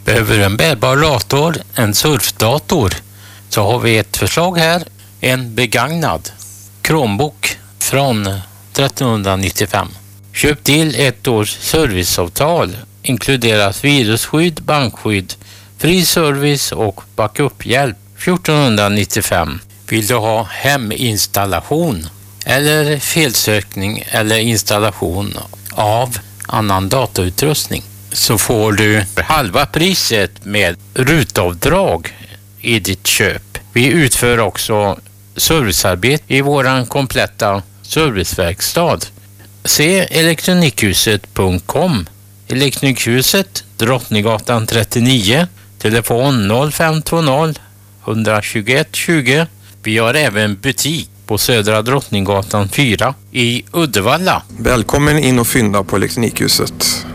Behöver en bärbar dator, en surfdator, så har vi ett förslag här. En begagnad Chromebook från 1395. Köp till ett års serviceavtal. Inkluderas virusskydd, bankskydd, fri service och backup-hjälp. 1495. Vill du ha heminstallation eller felsökning eller installation av annan datautrustning, så får du halva priset med rutavdrag i ditt köp. Vi utför också servicearbete i våran kompletta serviceverkstad. Se elektronikhuset.com. Elektronikhuset, Drottninggatan 39, telefon 0520 121 20. Vi har även butik på Södra Drottninggatan 4 i Uddevalla. Välkommen in och fynda på Elektronikhuset.